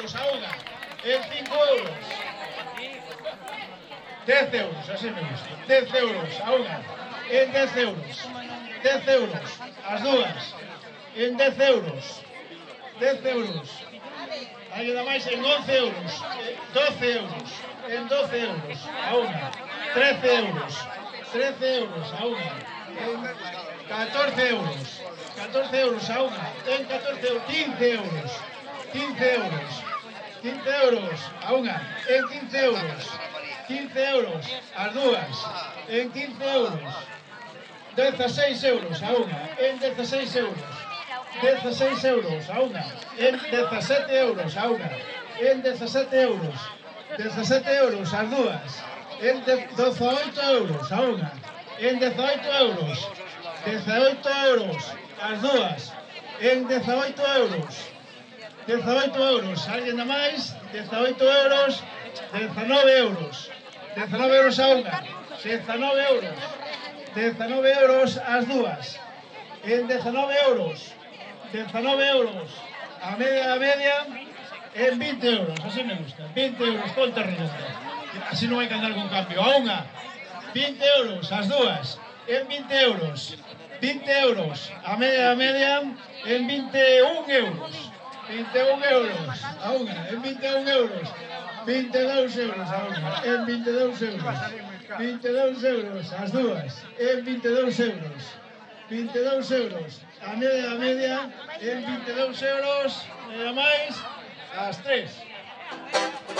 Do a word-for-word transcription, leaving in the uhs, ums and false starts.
euros a unha, en cinco euros. dez euros, así me gusta. dez euros a unha, en dez euros. dez euros, as dúas, en dez euros. dez euros. Hai que dar máis en once euros. doce euros, en doce euros a unha. trece euros. trece euros a unha. En catorce euros. catorce euros a unha. En catorce euros. quince euros. quince euros. quince euros a unha. En quince euros. quince euros as dúas. En quince euros. dezaseis euros a unha. En dezaseis euros. dezaseis euros a unha. En dezasete euros a unha. En dezasete euros. dezasete euros as dúas. En dezaoito euros a unha. En dezaoito euros. dezaoito euros as dúas. En dezaoito euros. dezaoito euros. Alguén da máis? dezaoito euros. dezanove euros. dezanove euros a unha. dezanove euros. dezanove euros as dúas. En dezanove euros. dezanove euros. A media, a media, en vinte euros. Así me gusta. vinte euros, conta redonda. Así non hai que andar con cambio. A unha. vinte euros as dúas. En vinte euros. vinte euros. A media, a media, en vinte e un euros. vinte e un euros a unha. En vinte e un euros. vinte e dous euros a unha. En vinte e dous euros. vinte e dous euros as dúas. En vinte e dous euros. vinte e dous euros. A media, a media, en vinte e dous euros, e a máis, as tres.